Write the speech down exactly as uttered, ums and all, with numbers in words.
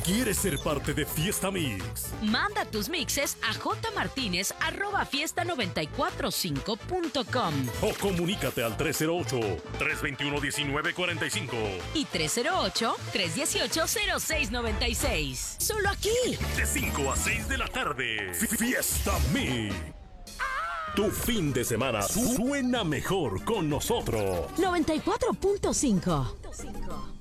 ¿Quieres ser parte de Fiesta Mix? Manda tus mixes a jmartinez arroba fiesta noventa y cuatro cinco punto com o comunícate al tres cero ocho, tres dos uno, uno nueve cuatro cinco y tres cero ocho, tres uno ocho, cero seis nueve seis. Solo aquí. De cinco a seis de la tarde. Fiesta Mix. Tu fin de semana suena mejor con nosotros. noventa y cuatro punto cinco.